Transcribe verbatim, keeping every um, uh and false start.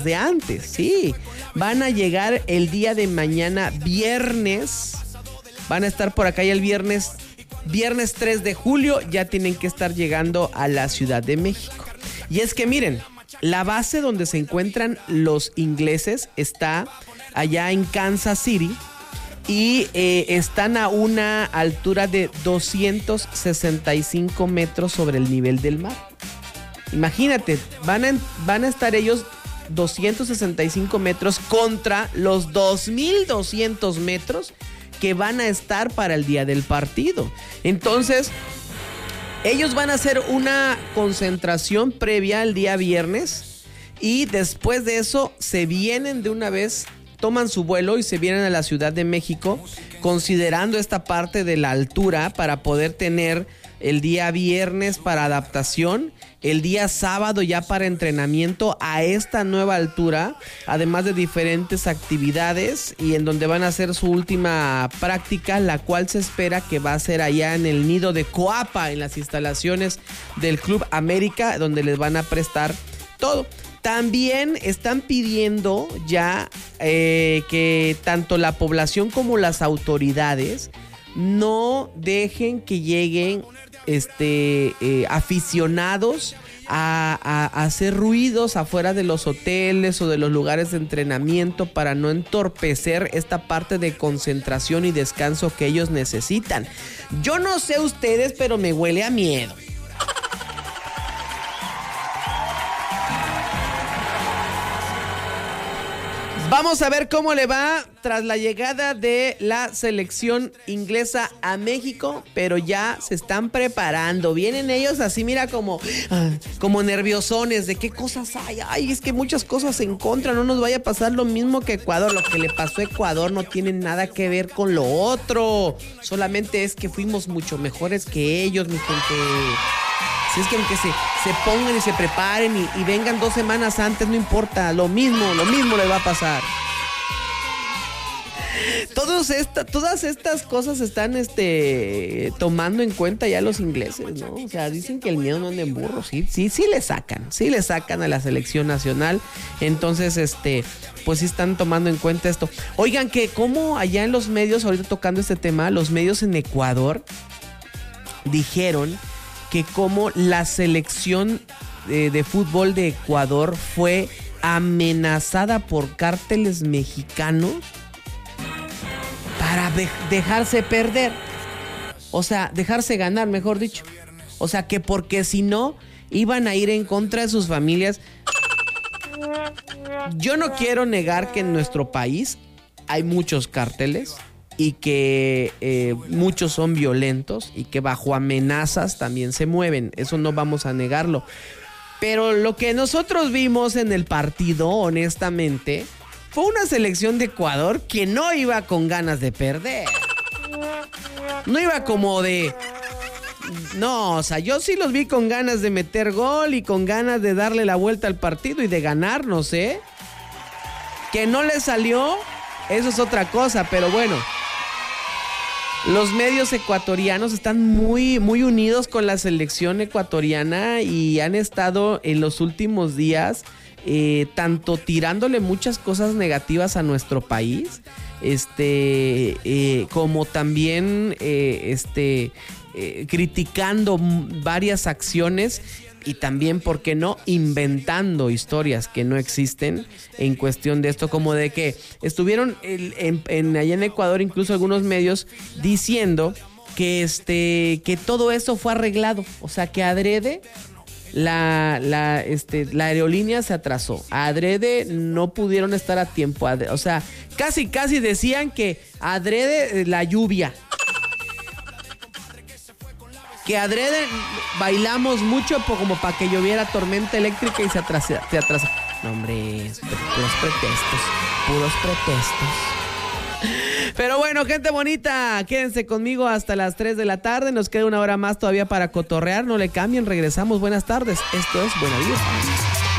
de antes, sí. Van a llegar el día de mañana, viernes. Van a estar por acá ya el viernes, viernes tres de julio. Ya tienen que estar llegando a la Ciudad de México. Y es que miren, la base donde se encuentran los ingleses está allá en Kansas City. Y eh, están a una altura de doscientos sesenta y cinco metros sobre el nivel del mar. Imagínate, van a, van a estar ellos doscientos sesenta y cinco metros contra los dos mil doscientos metros que van a estar para el día del partido. Entonces, ellos van a hacer una concentración previa el día viernes y después de eso se vienen de una vez, toman su vuelo y se vienen a la Ciudad de México, considerando esta parte de la altura para poder tener el día viernes para adaptación, el día sábado ya para entrenamiento a esta nueva altura, además de diferentes actividades y en donde van a hacer su última práctica, la cual se espera que va a ser allá en el nido de Coapa, en las instalaciones del Club América, donde les van a prestar todo. También están pidiendo ya eh, que tanto la población como las autoridades no dejen que lleguen este, eh, aficionados a, a, a hacer ruidos afuera de los hoteles o de los lugares de entrenamiento para no entorpecer esta parte de concentración y descanso que ellos necesitan. Yo no sé ustedes, pero me huele a miedo. Vamos a ver cómo le va tras la llegada de la selección inglesa a México, pero ya se están preparando. Vienen ellos así, mira, como, como nerviosones de qué cosas hay. Ay, es que muchas cosas en contra, no nos vaya a pasar lo mismo que Ecuador. Lo que le pasó a Ecuador no tiene nada que ver con lo otro. Solamente es que fuimos mucho mejores que ellos, mi gente. Si es que aunque se, se pongan y se preparen y, y vengan dos semanas antes, no importa, lo mismo, lo mismo les va a pasar. Todos esta, todas estas cosas están este, tomando en cuenta ya los ingleses, ¿no? O sea, dicen que el miedo no anda en burro, sí, sí, sí le sacan, sí le sacan a la selección nacional. Entonces, este, pues sí están tomando en cuenta esto. Oigan, que como allá en los medios, ahorita tocando este tema, los medios en Ecuador dijeron que como la selección de, de fútbol de Ecuador fue amenazada por cárteles mexicanos para de- dejarse perder. O sea, dejarse ganar, mejor dicho. O sea, que porque si no, iban a ir en contra de sus familias. Yo no quiero negar que en nuestro país hay muchos cárteles y que eh, muchos son violentos y que bajo amenazas también se mueven. Eso no vamos a negarlo. Pero lo que nosotros vimos en el partido, honestamente, fue una selección de Ecuador que no iba con ganas de perder. No iba como de... No, o sea, yo sí los vi con ganas de meter gol y con ganas de darle la vuelta al partido y de ganarnos, ¿eh? Que no les salió, eso es otra cosa, pero bueno... Los medios ecuatorianos están muy, muy unidos con la selección ecuatoriana y han estado en los últimos días eh, tanto tirándole muchas cosas negativas a nuestro país, este, eh, como también eh, este, eh, criticando varias acciones. Y también, ¿por qué no?, inventando historias que no existen en cuestión de esto, como de que estuvieron el, en, en, allá en Ecuador incluso algunos medios diciendo que, este, que todo eso fue arreglado, o sea, que adrede la, la, este, la aerolínea se atrasó, adrede no pudieron estar a tiempo, adrede, o sea, casi casi decían que adrede la lluvia. Que adrede bailamos mucho como para que lloviera tormenta eléctrica y se atrasa. Se atrasa. No, hombre, es puros pretextos. Puros pretextos. Pero bueno, gente bonita, quédense conmigo hasta las tres de la tarde. Nos queda una hora más todavía para cotorrear. No le cambien, regresamos. Buenas tardes. Esto es Buena Vibra.